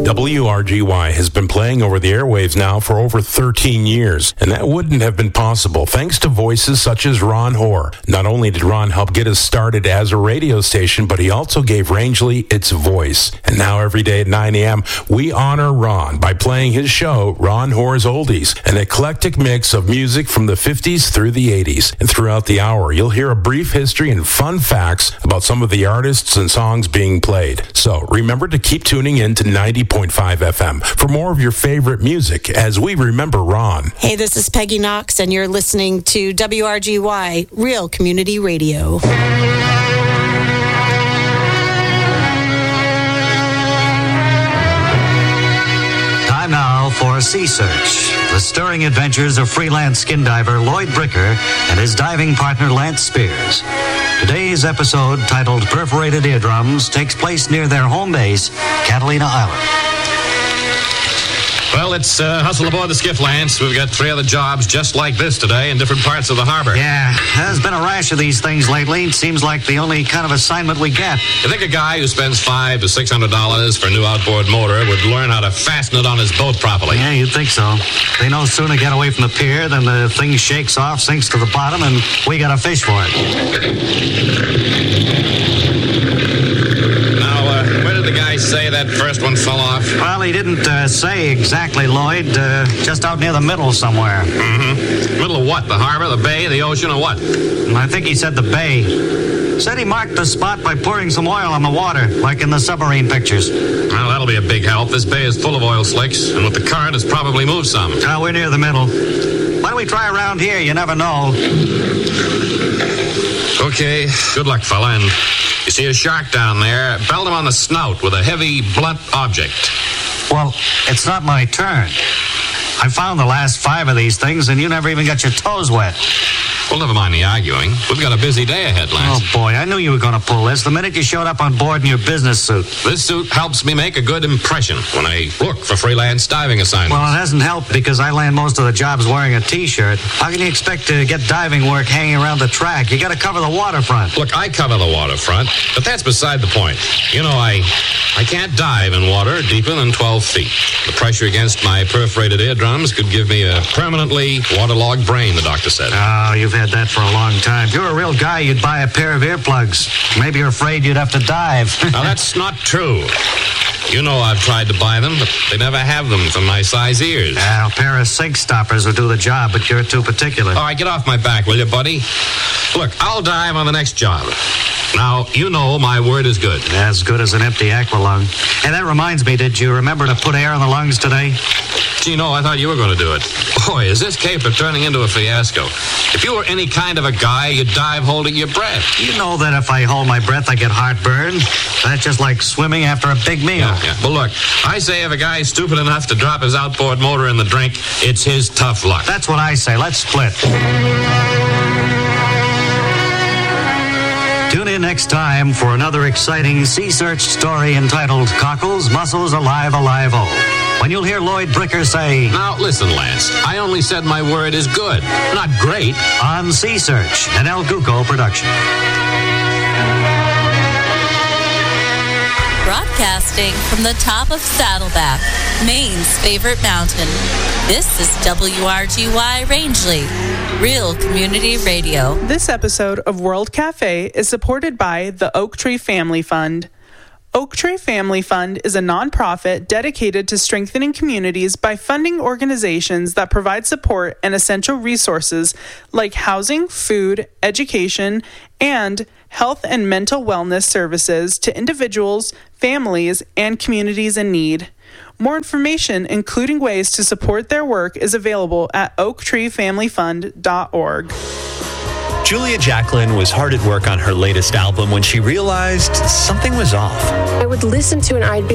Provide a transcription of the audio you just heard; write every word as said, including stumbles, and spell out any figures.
W R G Y has been playing over the airwaves now for over thirteen years, and that wouldn't have been possible thanks to voices such as Ron Hoare. Not only did Ron help get us started as a radio station, but he also gave Rangeley its voice. And now every day at nine a.m., we honor Ron by playing his show, Ron Hoare's Oldies, an eclectic mix of music from the fifties through the eighties. And throughout the hour, you'll hear a brief history and fun facts about some of the artists and songs being played. So remember to keep tuning in to ninety point five F M for more of your favorite music as we remember Ron. Hey, this is Peggy Knox, and you're listening to W R G Y, Real Community Radio. Time now for Sea Search, the stirring adventures of freelance skin diver Lloyd Bricker and his diving partner Lance Spears. Today's episode, titled Perforated Eardrums, takes place near their home base, Catalina Island. Well, it's uh, hustle aboard the skiff, Lance. We've got three other jobs just like this today in different parts of the harbor. Yeah, there's been a rash of these things lately. It seems like the only kind of assignment we get. You think a guy who spends five to six hundred dollars for a new outboard motor would learn how to fasten it on his boat properly? Yeah, you'd think so. They no sooner get away from the pier than the thing shakes off, sinks to the bottom, and we got to fish for it. Say that first one fell off? Well, he didn't uh, say exactly, Lloyd. Uh, just out near the middle somewhere. Mm-hmm. Middle of what? The harbor, the bay, the ocean, or what? I think he said the bay. Said he marked the spot by pouring some oil on the water, like in the submarine pictures. Well, that'll be a big help. This bay is full of oil slicks, and with the current, it's probably moved some. Uh, we're near the middle. Why don't we try around here? You never know. Okay, good luck, fella, and you see a shark down there, belt him on the snout with a heavy, blunt object. Well, it's not my turn. I found the last five of these things, and you never even got your toes wet. Well, never mind the arguing. We've got a busy day ahead, Lance. Oh, boy, I knew you were going to pull this the minute you showed up on board in your business suit. This suit helps me make a good impression when I look for freelance diving assignments. Well, it hasn't helped because I land most of the jobs wearing a T-shirt. How can you expect to get diving work hanging around the track? You got to cover the waterfront. Look, I cover the waterfront, but that's beside the point. You know, I I can't dive in water deeper than twelve feet. The pressure against my perforated eardrums could give me a permanently waterlogged brain, the doctor said. Oh, you've had that for a long time. If you're a real guy, you'd buy a pair of earplugs. Maybe you're afraid you'd have to dive. Now, that's not true. You know I've tried to buy them, but they never have them for my size ears. Uh, a pair of sink stoppers will do the job, but you're too particular. All right, get off my back, will you, buddy? Look, I'll dive on the next job. Now, you know my word is good. As good as an empty aqualung. And that reminds me, did you remember to put air in the lungs today? Gee, no, I thought you were going to do it. Boy, is this caper turning into a fiasco. If you were any kind of a guy, you'd dive holding your breath. You know that if I hold my breath, I get heartburn. That's just like swimming after a big meal. Yeah, yeah. Well, look, I say if a guy's stupid enough to drop his outboard motor in the drink, it's his tough luck. That's what I say. Let's split. Tune in next time for another exciting Sea Search story entitled Cockles, Mussels, Alive, Alive, Oh. When you'll hear Lloyd Bricker say... Now, listen, Lance. I only said my word is good, not great. On Sea Search, an El Guco production. Broadcasting from the top of Saddleback, Maine's favorite mountain. This is W R G Y Rangeley, Real Community Radio. This episode of World Cafe is supported by the Oak Tree Family Fund. Oak Tree Family Fund is a nonprofit dedicated to strengthening communities by funding organizations that provide support and essential resources like housing, food, education, and health and mental wellness services to individuals, families, and communities in need. More information, including ways to support their work, is available at oak tree family fund dot org. Julia Jacqueline was hard at work on her latest album when she realized something was off. I would listen to it and I'd be